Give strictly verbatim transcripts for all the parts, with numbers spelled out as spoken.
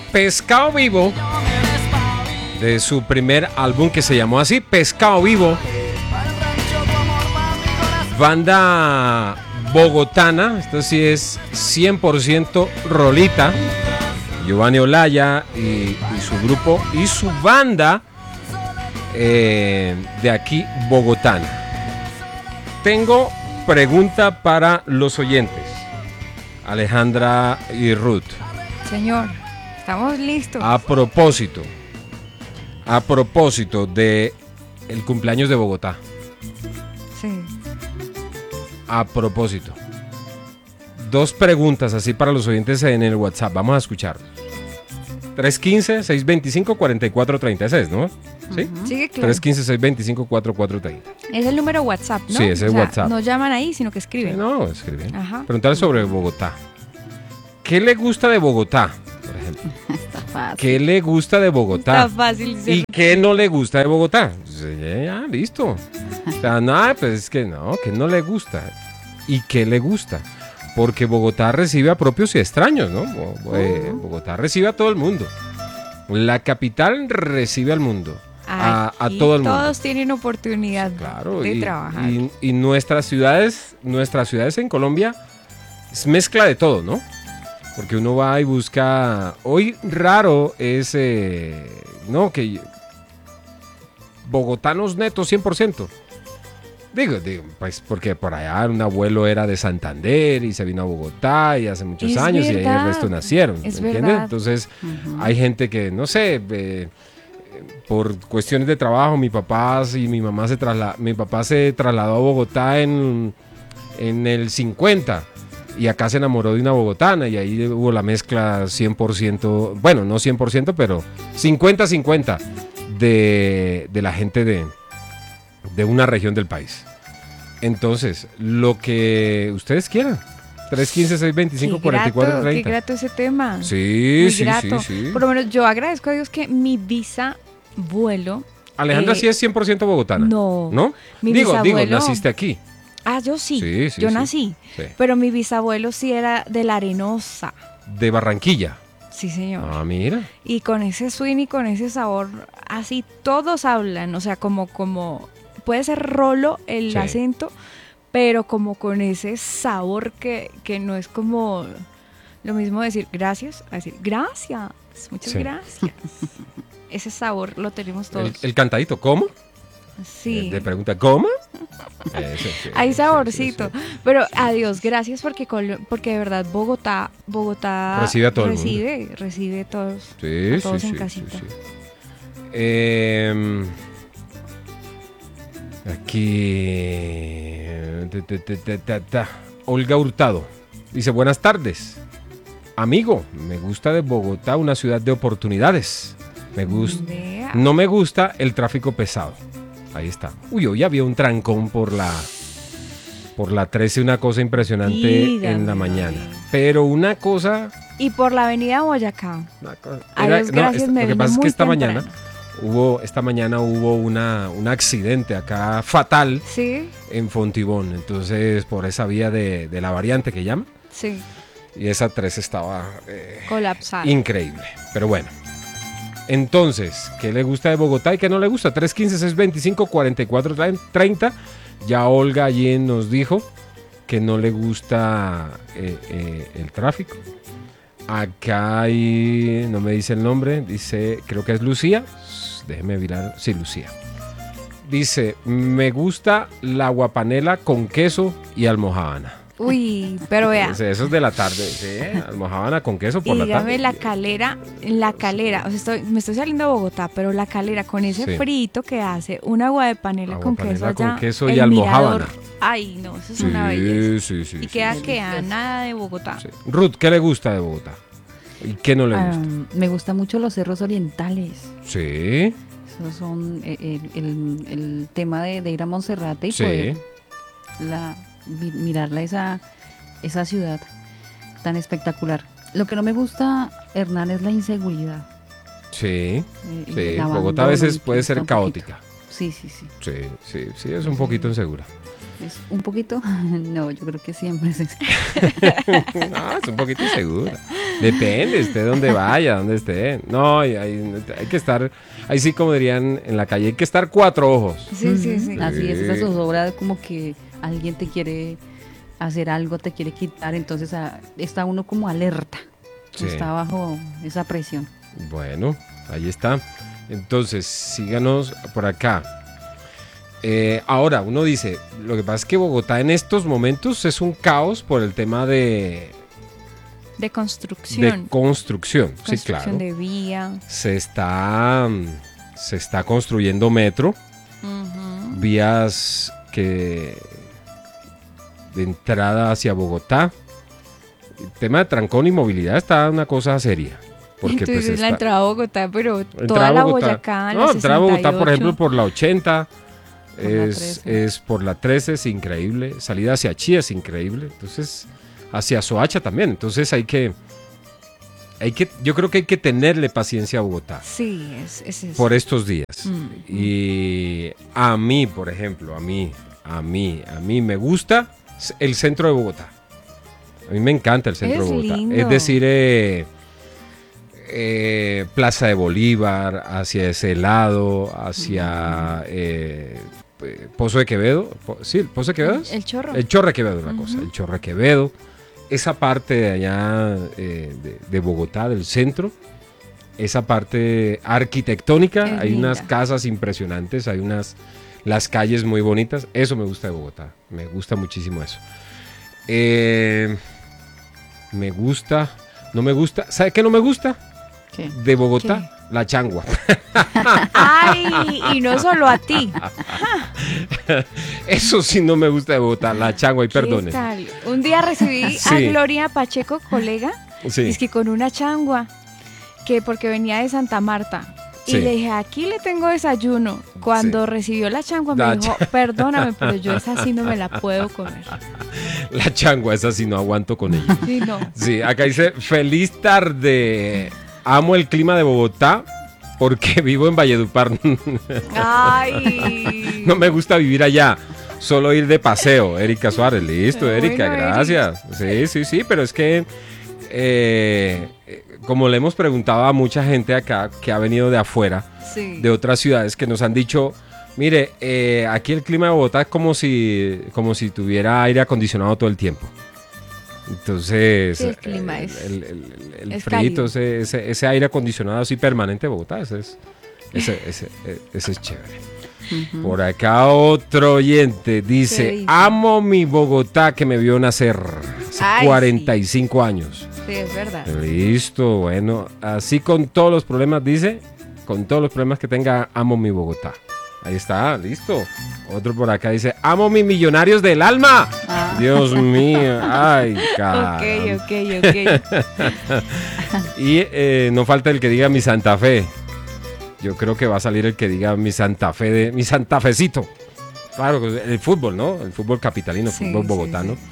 Pescado Vivo, de su primer álbum que se llamó así, Pescado Vivo. Banda bogotana, esto sí es cien por ciento rolita. Giovanni Olaya y, y su grupo y su banda eh, de aquí, bogotana. Tengo pregunta para los oyentes, Alejandra y Ruth. Señor, estamos listos. A propósito, a propósito de el cumpleaños de Bogotá. Sí. A propósito. Dos preguntas así para los oyentes en el WhatsApp. Vamos a escuchar. tres uno cinco, seis dos cinco, cuatro cuatro tres seis, ¿no? ¿Sí? Uh-huh. Sí, claro. tres uno cinco, seis dos cinco, cuatro cuatro tres cero. Es el número WhatsApp, ¿no? Sí, es el o sea, WhatsApp. No llaman ahí, sino que escriben. Sí, no, escriben. Ajá. Preguntar sobre Bogotá. ¿Qué le gusta de Bogotá, por ejemplo? Está fácil. ¿Qué le gusta de Bogotá? Está fácil. ¿Y qué no le gusta de Bogotá? Pues, ya, ya, listo. O sea, nada, pues es que no, que no le gusta. ¿Y qué le gusta? Porque Bogotá recibe a propios y extraños, ¿no? Uh-huh. Bogotá recibe a todo el mundo. La capital recibe al mundo. A, a todo el mundo. Todos tienen oportunidad claro, de y, trabajar. Y, y nuestras ciudades, nuestras ciudades en Colombia es mezcla de todo, ¿no? Porque uno va y busca. Hoy raro es, eh, no, que bogotanos netos cien por ciento. Digo, digo, pues porque por allá un abuelo era de Santander y se vino a Bogotá y hace muchos es años verdad, y ahí el resto nacieron, es ¿entiendes? verdad. Entonces uh-huh. hay gente que, no sé, eh, por cuestiones de trabajo, mi papá y mi mamá se trasladó, mi papá se trasladó a Bogotá en, en el cincuenta y acá se enamoró de una bogotana y ahí hubo la mezcla cien por ciento, bueno, no cien por ciento, pero cincuenta cincuenta de, de la gente de... de una región del país. Entonces, lo que ustedes quieran. tres uno cinco, seis dos cinco, cuatro cuatro tres cero. Qué grato ese tema. Sí, Muy sí, grato. sí, sí. Por lo menos yo agradezco a Dios que mi bisabuelo... Alejandra eh, sí es cien por ciento bogotana. No. ¿No? Mi digo, bisabuelo, digo, naciste aquí. Ah, yo sí. Sí, sí, yo sí. nací. Sí. Pero mi bisabuelo sí era de La Arenosa. De Barranquilla. Sí, señor. Ah, mira. Y con ese swing y con ese sabor, así todos hablan, o sea, como, como puede ser rolo el Sí. acento, pero como con ese sabor que, que no es como lo mismo decir gracias, a decir gracias, muchas Sí. gracias. Ese sabor lo tenemos todos. El, el cantadito, ¿cómo? Sí. Eh, Te pregunta, ¿cómo? Ese, sí, Hay sí, saborcito, sí, sí. pero adiós, gracias porque Col- porque de verdad Bogotá, Bogotá Recibe a todo el recibe, mundo. recibe a todos, Sí, a todos sí, en sí, casita. sí, sí. Eh, aquí ta, ta, ta, ta, ta, ta. Olga Hurtado dice: buenas tardes, amigo, me gusta de Bogotá, una ciudad de oportunidades. Me gusta, Vea. no me gusta el tráfico pesado. Ahí está. Uy, hoy había un trancón por la por la trece, una cosa impresionante Dígame, en la mañana. Pero una cosa, Y por la avenida Boyacá. una cosa Adiós, no, gracias, esta- me lo que vine pasa es que muy esta temprano. mañana hubo esta mañana hubo una un accidente acá fatal Sí, en Fontibón, entonces por esa vía de, de la variante que llaman, sí, y esa trece estaba eh, colapsar. increíble, pero bueno. Entonces, ¿qué le gusta de Bogotá y qué no le gusta? tres uno cinco, seis dos cinco, cuatro cuatro tres cero. Ya Olga allí nos dijo que no le gusta eh, eh, el tráfico. Acá hay, no me dice el nombre, dice, creo que es Lucía. Déjeme mirar, sí, Lucía. Dice, me gusta la guapanela con queso y almojábana. Uy, pero vea, Eso es de la tarde, sí, almojábana con queso por y la dígame tarde. la calera, la calera, o sea, estoy, me estoy saliendo de Bogotá, pero la calera con ese Sí. frito que hace, una agua de panela Agua con de panela queso con allá, queso y el almojábana. Mirador. Ay, no, eso es una belleza. Sí, sí, sí. Y sí, queda sí. que a nada de Bogotá. Sí. Ruth, ¿qué le gusta de Bogotá? ¿Y qué no le Ah, gusta? me gustan mucho los cerros orientales. Sí, Esos son eh, el, el- el tema de, de ir a Monserrate y sí. poder la, mi- mirarla esa, esa ciudad tan espectacular. Lo que no me gusta, Hernán, es la inseguridad. Sí, eh, sí. el Bogotá a abandono, veces y puede que ser está un poquito. caótica. Sí, sí, sí. Sí, sí, sí, es un poquito insegura. Es un poquito, no, yo creo que siempre es Ah, es un poquito insegura. Depende, esté donde vaya, donde esté. No, hay, hay, hay que estar, ahí sí como dirían en la calle, hay que estar cuatro ojos. Sí, sí, sí. Así es, esa zozobra como que alguien te quiere hacer algo, te quiere quitar, entonces a, está uno como alerta, Sí. está bajo esa presión. Bueno, ahí está. Entonces, síganos por acá. Eh, ahora, uno dice, lo que pasa es que Bogotá en estos momentos es un caos por el tema de, De construcción. de construcción. Sí, construcción claro. de vía. Se está, se está construyendo metro, Ujú. vías que de entrada hacia Bogotá. El tema de trancón y movilidad está una cosa seria. Porque Entonces pues la está- entrada a Bogotá, pero entrada toda a la Bogotá. Boyacá, No, la entrada a Bogotá, por sesenta y ejemplo, ocho. por la ochenta. Por la Es, trece. es por la trece, es increíble. Salida hacia Chía es increíble. Entonces, hacia Soacha también. Entonces hay que, hay que, yo creo que hay que tenerle paciencia a Bogotá Sí, es, es eso. por estos días. Mm. Y a mí, por ejemplo, a mí, a mí, a mí me gusta el centro de Bogotá. A mí me encanta el centro Es de Bogotá. lindo. Es decir, eh, eh, Plaza de Bolívar, hacia ese lado, hacia eh, eh, Pozo de Quevedo. Po- sí, el Pozo de Quevedo. es? El chorro. El Chorro de Quevedo, una Ujú. cosa. El Chorro de Quevedo. Esa parte de allá eh, de, de Bogotá, del centro. Esa parte arquitectónica. Es hay unas linda. casas impresionantes. Hay unas. Las calles muy bonitas. Eso me gusta de Bogotá. Me gusta muchísimo eso. Eh, me gusta. No me gusta. ¿Sabe qué no me gusta? ¿Qué? De Bogotá. La changua. Ay, y no solo a ti. Eso sí no me gusta de Bogotá. La changua, y ¿Qué perdone. tal? Un día recibí a Sí. Gloria Pacheco, colega, Sí. es que con una changua, que porque venía de Santa Marta. Y Sí. le dije, aquí le tengo desayuno. Cuando Sí. recibió la changua La me dijo, perdóname, pero yo esa sí no me la puedo comer. La changua, esa sí no aguanto con ella. Sí, no. Sí, acá dice, feliz tarde. Amo el clima de Bogotá porque vivo en Valledupar. Ay. No me gusta vivir allá, solo ir de paseo. Erika Suárez, listo, Bueno, Erika, Eri. gracias. Sí, sí, sí, pero es que, eh, como le hemos preguntado a mucha gente acá que ha venido de afuera, Sí. de otras ciudades, que nos han dicho, mire, eh, aquí el clima de Bogotá es como si, como si tuviera aire acondicionado todo el tiempo. Entonces, Sí, el clima eh, es- el, el, el- el es frito, cálido. ese, ese, ese aire acondicionado así permanente de Bogotá, ese es, ese, ese, ese es chévere. Ujú. Por acá otro oyente ¿Qué dice, dice? amo mi Bogotá que me vio nacer hace Ay, cuarenta y cinco años. Sí, es verdad. Listo, bueno, así con todos los problemas, dice, con todos los problemas que tenga, amo mi Bogotá. Ahí está, listo. Otro por acá dice, amo mis Millonarios del alma. Ah. Dios mío, ay, caramba. Ok, ok, ok. Y eh, no falta el que diga mi Santa Fe. Yo creo que va a salir el que diga mi Santa Fe, de, mi Santa Fecito. Claro, pues, el fútbol, ¿no? El fútbol capitalino, Sí, fútbol sí, bogotano, sí.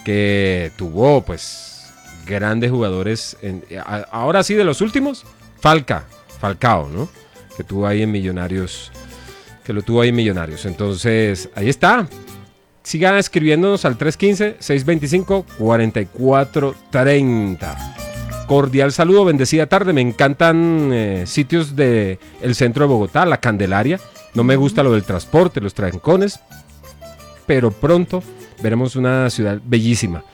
que tuvo, pues, grandes jugadores. En- a- ahora sí, de los últimos, Falca, Falcao, ¿no? Que tuvo ahí en Millonarios, que lo tuvo ahí en Millonarios. Entonces, ahí está. Sigan escribiéndonos al tres uno cinco, seis dos cinco, cuatro cuatro tres cero. Cordial saludo, bendecida tarde. Me encantan eh, sitios del centro de Bogotá, la Candelaria. No me gusta lo del transporte, los trancones, pero pronto veremos una ciudad bellísima.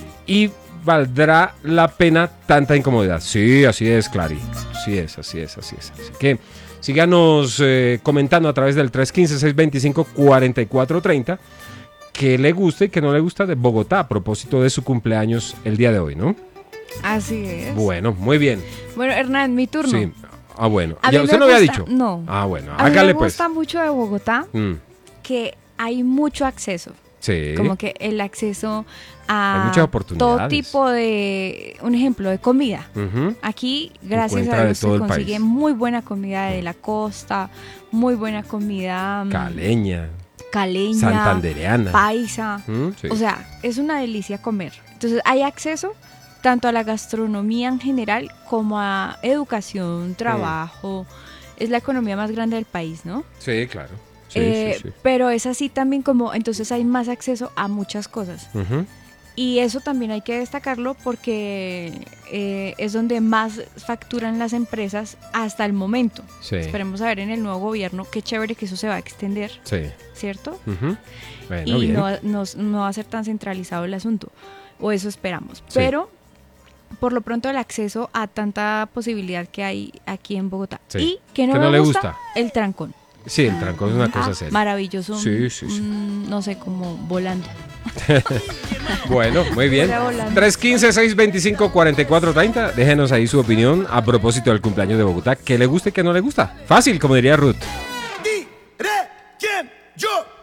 Y valdrá la pena tanta incomodidad. Sí, así es, Clary. Así es, así es, así es. Así que síganos eh, comentando a través del tres uno cinco, seis dos cinco, cuatro cuatro tres cero qué le gusta y qué no le gusta de Bogotá a propósito de su cumpleaños el día de hoy, ¿no? Así es. Bueno, muy bien. Bueno, Hernán, mi turno. Sí. Ah, bueno. A ¿Ya mí usted me no había gusta- dicho? No. Ah, bueno. A mí Hágale me pues. gusta mucho de Bogotá Mm, que hay mucho acceso. sí. Como que el acceso a Hay muchas oportunidades. todo tipo de, un ejemplo, de comida. Ujú. Aquí, gracias Encuentra a de Dios, se todo el consigue país. muy buena comida de la costa, muy buena comida mm, Caleña, caleña, santandereana. paisa. Mm, sí. O sea, es una delicia comer. Entonces, hay acceso tanto a la gastronomía en general como a educación, trabajo. Es la economía más grande del país, ¿no? Sí, claro. Sí, Eh, sí, sí. Pero es así también como, entonces hay más acceso a muchas cosas. Ujú. Y eso también hay que destacarlo porque eh, es donde más facturan las empresas hasta el momento. Sí. Esperemos a ver en el nuevo gobierno, qué chévere que eso se va a extender, Sí. ¿cierto? Ujú. Bueno, y bien. no, va- no, no va a ser tan centralizado el asunto, o eso esperamos. Sí. Pero por lo pronto el acceso a tanta posibilidad que hay aquí en Bogotá. Sí. Y que no, Que me no le gusta, gusta. el trancón. Sí, el trancón es una cosa Ah, seria. maravilloso. Sí, sí, sí. mm, no sé, como volando. Bueno, muy bien. Fuera volando. tres uno cinco, seis dos cinco, cuatro cuatro tres cero. Déjenos ahí su opinión a propósito del cumpleaños de Bogotá. ¿Qué le gusta y qué no le gusta? Fácil, como diría Ruth. Diré quién yo